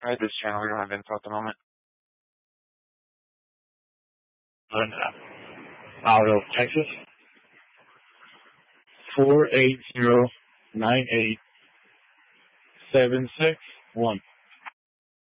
Alright, this channel, we don't have info at the moment. Out of Texas. 480987661.